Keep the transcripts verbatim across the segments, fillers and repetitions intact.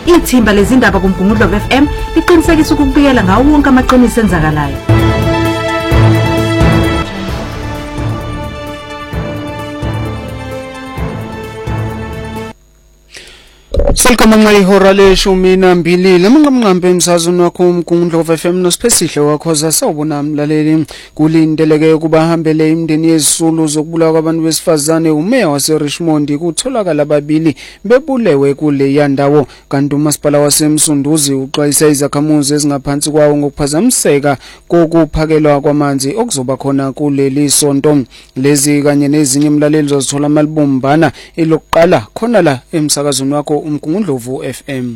Ithimba lezindaba kuMgungundlo F M liqinisekisa ukubikela ngawo wonke amaqiniso enzakalayo. Selkama ngayihora leshumi nambili lamangamnqambe emsazweni wakho uMgungundlo F M noSiphesihle wakho zasawubona mlaleli kulindeleke kuba hambele imndeni yezisulu zokubulawa kwabantu besifazane umeya wase Richmond kutholakala ababili bebulewe kule yandawo kanti umasipala waseMsunduzi uxwayisa izakhamuzi ezingaphansi kwawo ngokuphazamiseka kokuphakelwa kwamanzi okuzoba khona kuleli sonto. Lezi kanye nezinye mlaleli zozithola malibumbana elokuqala khona la emsakazweni wakho uMgungundlo F M.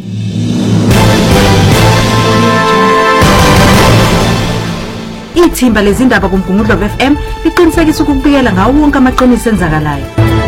Ithimba lezindaba kuMgungundlo F M liqinisekisa ukubikela ngawo wonke amaqiniso enzakalayo.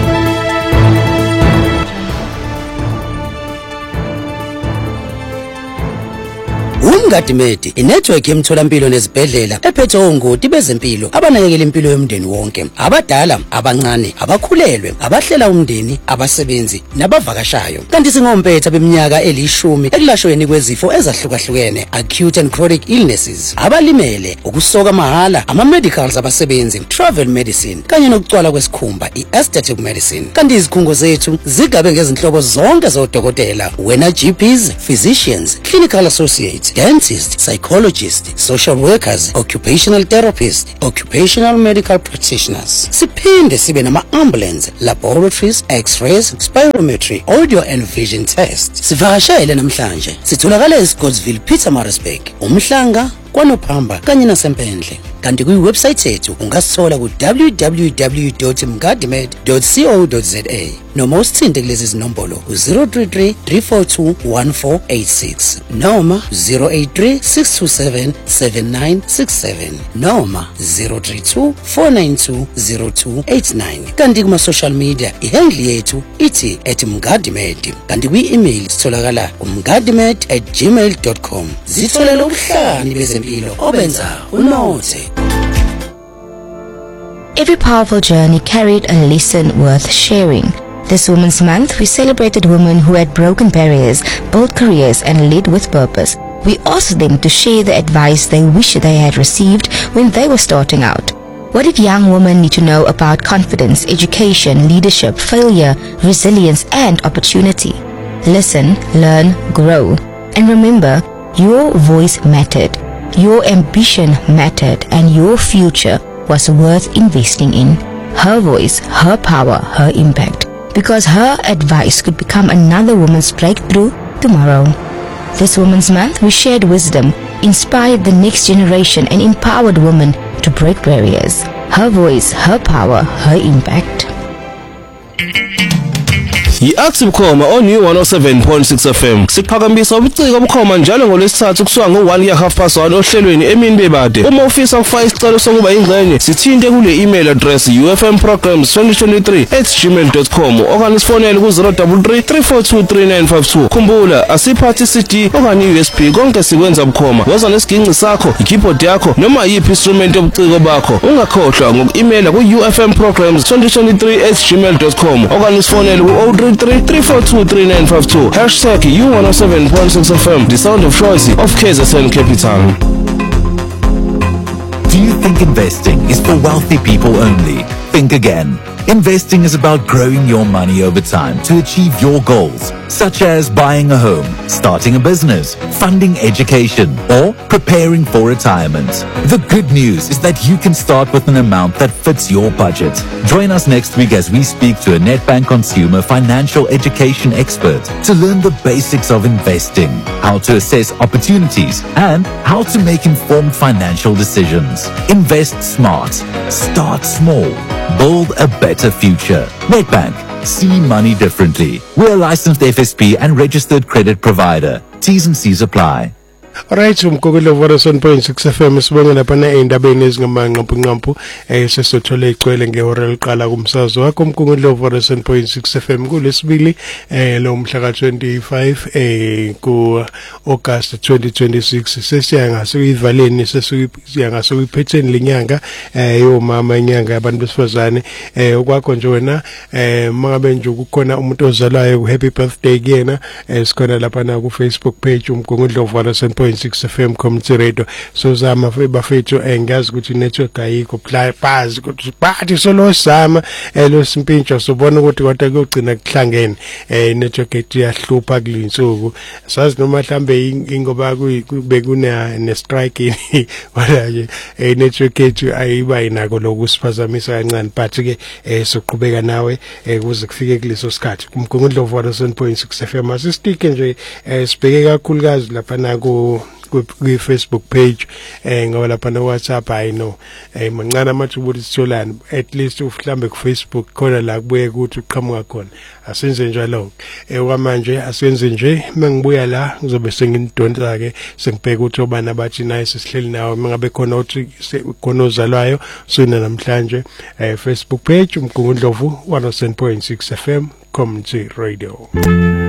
Umgadimedi inetwork yemtholampilo nezibhedlela ephethe ongoti bezempilo abanakekela impilo yomndeni wonke, abadala, abancane, abakhulelwe, abahlela umndeni, abasebenzi nabavakashayo. Kanti singompetha beminyaka elishumi ekulashweni kwezifo ezahlukahlukene, acute and chronic illnesses, abalimele, ukusoka mahala, ama medicals abasebenzi, travel medicine kanye nokucwala kwesikhumba, i-aesthetic medicine. Kanti izikhungo zethu zigabe ngezinhlobo zonke zodokotela, wena G Ps, physicians, clinical associates, dentists, psychologists, social workers, occupational therapists, occupational medical practitioners. Siphinde sibe nama-ambulance, laboratories, x-rays, spirometry, audio and vision tests. Sivakashele namhlanje sitholakala eScottsville, Pietermaritzburg, uMhlanga, KwaNophamba kanye naseMpendle. Kanti kwi-website yethu ungasithola ku w w w dot mgadimed dot co dot za noma usithinte kulezi zinombolo ku zero three three, three four two, one four eight six noma zero eight three, six two seven, seven nine six seven noma zero three two, four nine two, zero two eight nine. Kanti kuma-social media ihandle yethu ithi at mgadimed. Kanti kwi-email sitholakala umgadimed at gmail dot com. Zitholela ubuhlani bezempilo obenza unothe. Every powerful journey carried a lesson worth sharing. This Women's Month, we celebrated women who had broken barriers, built careers and led with purpose. We asked them to share the advice they wish they had received when they were starting out. What did young women need to know about confidence, education, leadership, failure, resilience and opportunity? Listen, learn, grow. And remember, your voice mattered, your ambition mattered, and your future was worth investing in. Her voice, her power, her impact. Because her advice could become another woman's breakthrough tomorrow. This Women's Month, we shared wisdom, inspired the next generation, and empowered women to break barriers. Her voice, her power, her impact. Yi-Active Khoma on New one oh seven point six F M. Siphakamisa ubuciko obukhoma njalo ngolwesithathu kusuka ngo-one ya half past one ohlelweni emini bebade. Uma ufisa ukufaka isicelo sokuba ingxenye, sithinte kule email address u f m programs twenty twenty-three at gmail dot com okanye sifonele ku zero three three, three four two, three nine five two. Khumbula asiphathi C D okanye U S B, konke sikwenza bukhoma. Woza nesiginci sakho, i-keyboard yakho noma yiphi instrument yobuciko bakho. Ungakhohlwa ngoku-emaila ku u f m programs twenty twenty-three at gmail dot com okanye sifonele ku zero three three, three four two, three nine five two. Hashtag U one oh seven point six F M, the sound of choice of K Z N Capital. Do you think investing is for wealthy people only? Think again. Investing is about growing your money over time to achieve your goals, such as buying a home, starting a business, funding education, or preparing for retirement. The good news is that you can start with an amount that fits your budget. Join us next week as we speak to a Nedbank consumer financial education expert to learn the basics of investing, how to assess opportunities, and how to make informed financial decisions. Invest smart. Start small. Build a better future. Nedbank. See money differently. We're a licensed F S P and registered credit provider. T's and C's apply. Alright, umgogolo one oh seven point six F M sibonga lapha na endabeni ezingamanqampu nqampu eh sesothola igcwele ngehora liqala kumsakazo wakho umgogolo one oh seven point six F M kulesibili eh lo mhla ka twenty-five eh ku August twenty twenty-six sesiya ngasuyivaleni sesiya ngasuyiphetheni lenyanga eh yo mama inyanga abantu besifazane eh okwakho nje wena eh mangabe nje kukhona umuntu ozalwayo happy birthday kuyena eh sikhona lapha na ku Facebook page umgogolo one oh seven point six F M community radio so zama bafethu engazi ukuthi network ayikho phazi ukuthi bathi solo sama elo simpintsho sobona ukuthi kodwa kuyogcina kuhlangene eh network ethu yahlupha kulinsuku sazi noma mhlambe ingoba kube kuna ne strike wala nje eh network ethu ayiba inako lokusiphazamisa kancane but ke eh soqhubeka nawe ukuze kufike kuleso sikhathi umgungundlo one oh seven point six F M asistike nje sibheke kakhulukazi lapha na ku ku Facebook page eh ngoba lapha na WhatsApp I know eh mancane amathuba ukuthi sitholane at least uhlambe ku Facebook khona la kubuye ukuthi uqhamuka khona asenze njalo eh kwamanje asenze nje mengibuya la ngizobe sengindonsa ke sengibheka ukuthi obani abathi nice sihleli nawe mengabe khona uthi khona ozalwayo sona namhlanje eh Facebook page umgungundlovu one oh seven point six F M community radio.